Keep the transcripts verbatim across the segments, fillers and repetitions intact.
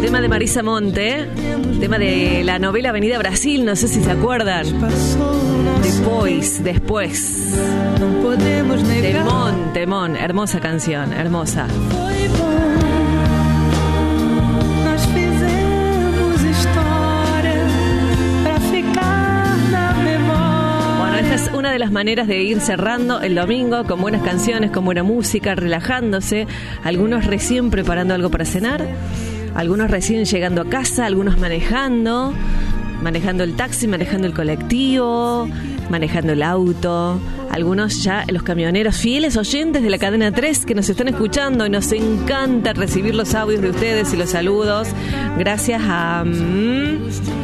Tema de Marisa Monte, tema de la novela Avenida Brasil, no sé si se acuerdan. Después, después. Temón, temón, hermosa canción, hermosa. Esta es una de las maneras de ir cerrando el domingo con buenas canciones, con buena música, relajándose. Algunos recién preparando algo para cenar, algunos recién llegando a casa, algunos manejando, manejando el taxi, manejando el colectivo, manejando el auto. Algunos ya, los camioneros fieles oyentes de la Cadena tres que nos están escuchando, y nos encanta recibir los audios de ustedes y los saludos. Gracias a... Mmm,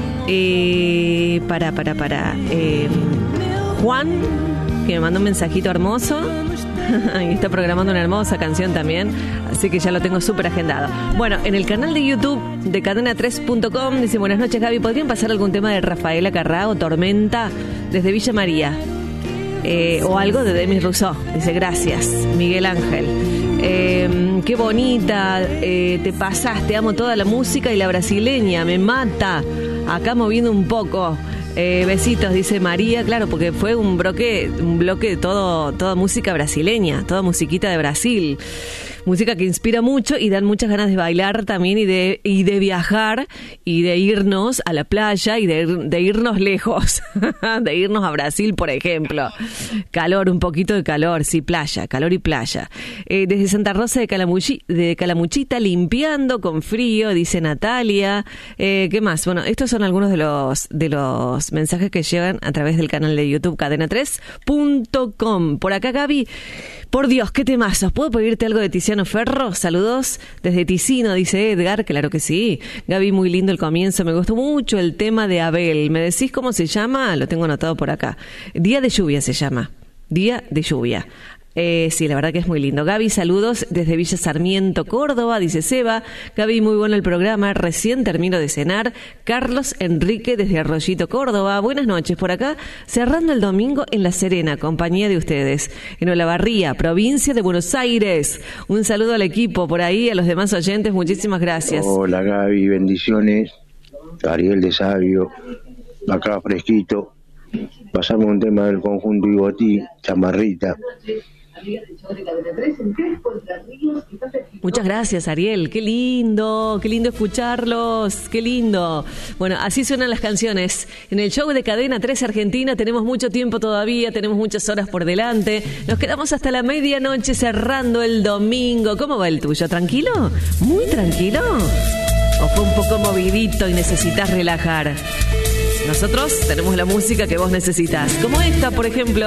eh, para, para, para... Eh, Juan, que me mandó un mensajito hermoso y está programando una hermosa canción también, así que ya lo tengo súper agendado. Bueno, en el canal de YouTube de cadena tres punto com dice: buenas noches, Gaby, ¿podrían pasar algún tema de Rafaela Carrá o Tormenta desde Villa María? Eh, o algo de Demis Rousseau. Dice: gracias, Miguel Ángel. Eh, qué bonita, eh, te pasás, te amo toda la música y la brasileña, me mata. Acá moviendo un poco. Eh, besitos, dice María, claro, porque fue un bloque, un bloque de todo, toda música brasileña, toda musiquita de Brasil. Música que inspira mucho y dan muchas ganas de bailar también y de y de viajar y de irnos a la playa y de, de irnos lejos, de irnos a Brasil, por ejemplo. Calor, un poquito de calor, sí, playa, calor y playa. Eh, desde Santa Rosa de, Calamuchi, de Calamuchita, limpiando con frío, dice Natalia. Eh, ¿Qué más? Bueno, estos son algunos de los de los mensajes que llegan a través del canal de YouTube cadena tres punto com. Por acá, Gaby, por Dios, qué temazos. ¿Puedo pedirte algo de Tiziano Ferro? Saludos desde Ticino, dice Edgar. Claro que sí. Gaby, muy lindo el comienzo. Me gustó mucho el tema de Abel. ¿Me decís cómo se llama? Lo tengo anotado por acá. Día de lluvia se llama. Día de lluvia. Eh, sí, la verdad que es muy lindo. Gaby, saludos desde Villa Sarmiento, Córdoba, dice Seba. Gaby, muy bueno el programa, recién termino de cenar. Carlos Enrique desde Arroyito, Córdoba. Buenas noches, por acá, cerrando el domingo en La Serena, compañía de ustedes, en Olavarría, provincia de Buenos Aires. Un saludo al equipo por ahí, a los demás oyentes, muchísimas gracias. Hola Gaby, bendiciones. Ariel de Sabio, acá fresquito. Pasamos un tema del conjunto Ibotí, Chamarrita. Muchas gracias, Ariel, qué lindo, qué lindo escucharlos, qué lindo. Bueno, así suenan las canciones en el show de Cadena tres Argentina. Tenemos mucho tiempo todavía, tenemos muchas horas por delante. Nos quedamos hasta la medianoche cerrando el domingo. ¿Cómo va el tuyo? ¿Tranquilo? ¿Muy tranquilo? ¿O fue un poco movidito y necesitas relajar? Nosotros tenemos la música que vos necesitas, como esta, por ejemplo.